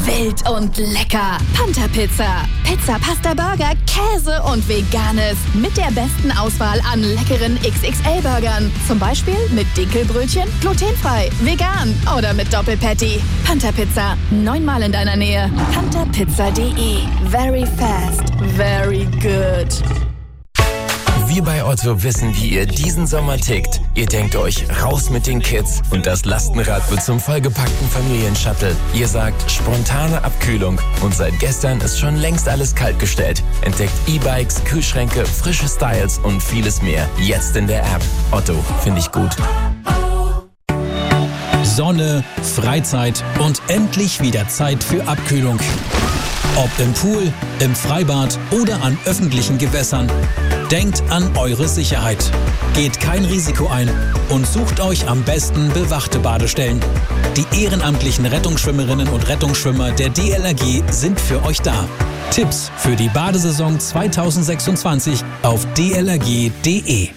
Wild und lecker. Panther Pizza. Pizza, Pasta, Burger, Käse und Veganes. Mit der besten Auswahl an leckeren XXL-Burgern. Zum Beispiel mit Dinkelbrötchen, glutenfrei, vegan oder mit Doppelpatty. Panther Pizza. 9-mal in deiner Nähe. pantherpizza.de. Very fast. Very good. Wir bei Otto wissen, wie ihr diesen Sommer tickt. Ihr denkt euch, raus mit den Kids und das Lastenrad wird zum vollgepackten Familienshuttle. Ihr sagt, spontane Abkühlung und seit gestern ist schon längst alles kaltgestellt. Entdeckt E-Bikes, Kühlschränke, frische Styles und vieles mehr. Jetzt in der App. Otto, finde ich gut. Sonne, Freizeit und endlich wieder Zeit für Abkühlung. Ob im Pool, im Freibad oder an öffentlichen Gewässern. Denkt an eure Sicherheit. Geht kein Risiko ein und sucht euch am besten bewachte Badestellen. Die ehrenamtlichen Rettungsschwimmerinnen und Rettungsschwimmer der DLRG sind für euch da. Tipps für die Badesaison 2026 auf dlrg.de.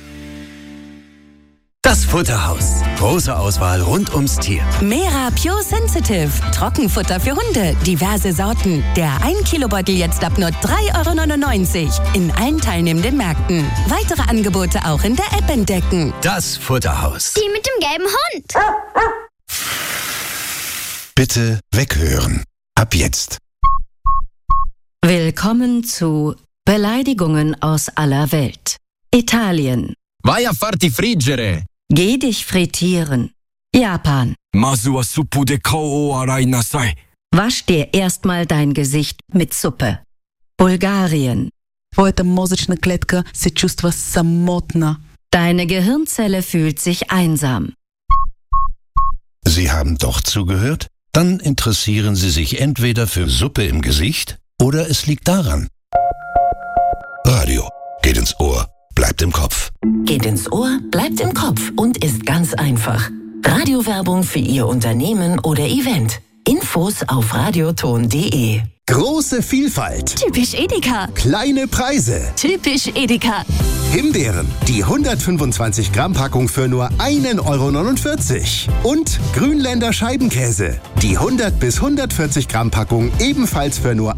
Das Futterhaus. Große Auswahl rund ums Tier. Mera Pure Sensitive. Trockenfutter für Hunde. Diverse Sorten. Der 1-Kilo-Beutel jetzt ab nur 3,99 € in allen teilnehmenden Märkten. Weitere Angebote auch in der App entdecken. Das Futterhaus. Die mit dem gelben Hund. Bitte weghören. Ab jetzt. Willkommen zu Beleidigungen aus aller Welt. Italien. Vai a farti friggere. Geh dich frittieren. Japan. Masu wa suppu de kao arai nasai. Wasch dir erstmal dein Gesicht mit Suppe. Bulgarien. Твоята мозъчна клетка се чувства самотна. Deine Gehirnzelle fühlt sich einsam. Sie haben doch zugehört? Dann interessieren Sie sich entweder für Suppe im Gesicht oder es liegt daran. Radio geht ins Ohr, bleibt im Kopf. Geht ins Ohr, bleibt im Kopf und ist ganz einfach. Radiowerbung für Ihr Unternehmen oder Event. Infos auf radioton.de. Große Vielfalt. Typisch Edeka. Kleine Preise. Typisch Edeka. Himbeeren, die 125 Gramm Packung für nur 1,49 €. Und Grünländer Scheibenkäse, die 100 bis 140 Gramm Packung ebenfalls für nur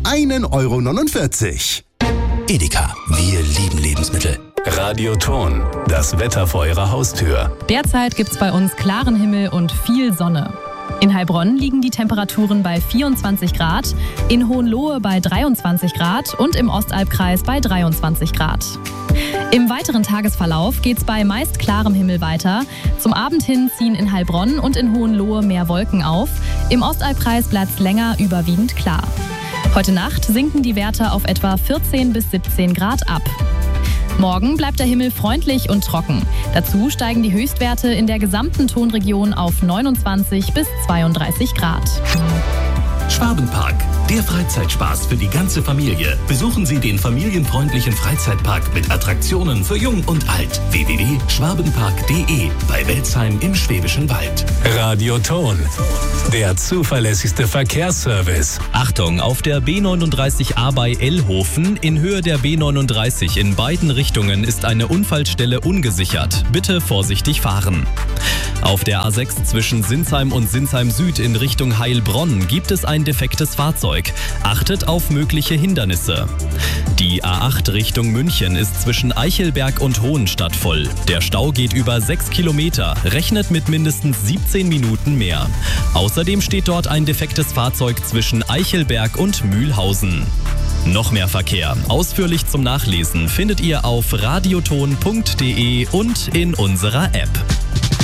1,49 €. Edeka. Wir lieben Lebensmittel. Radioton. Das Wetter vor Ihrer Haustür. Derzeit gibt's bei uns klaren Himmel und viel Sonne. In Heilbronn liegen die Temperaturen bei 24 Grad, in Hohenlohe bei 23 Grad und im Ostalbkreis bei 23 Grad. Im weiteren Tagesverlauf geht's bei meist klarem Himmel weiter. Zum Abend hin ziehen in Heilbronn und in Hohenlohe mehr Wolken auf. Im Ostalbkreis bleibt's länger überwiegend klar. Heute Nacht sinken die Werte auf etwa 14 bis 17 Grad ab. Morgen bleibt der Himmel freundlich und trocken. Dazu steigen die Höchstwerte in der gesamten Tonregion auf 29 bis 32 Grad. Schwabenpark, der Freizeitspaß für die ganze Familie. Besuchen Sie den familienfreundlichen Freizeitpark mit Attraktionen für Jung und Alt. www.schwabenpark.de bei Welzheim im Schwäbischen Wald. Radioton, der zuverlässigste Verkehrsservice. Achtung, auf der B39A bei Ellhofen in Höhe der B39 in beiden Richtungen ist eine Unfallstelle ungesichert. Bitte vorsichtig fahren. Auf der A6 zwischen Sinsheim und Sinsheim Süd in Richtung Heilbronn gibt es ein defektes Fahrzeug. Achtet auf mögliche Hindernisse. Die A8 Richtung München ist zwischen Eichelberg und Hohenstadt voll. Der Stau geht über 6 Kilometer, rechnet mit mindestens 17 Minuten mehr. Außerdem steht dort ein defektes Fahrzeug zwischen Eichelberg und Mühlhausen. Noch mehr Verkehr, ausführlich zum Nachlesen, findet ihr auf radioton.de und in unserer App.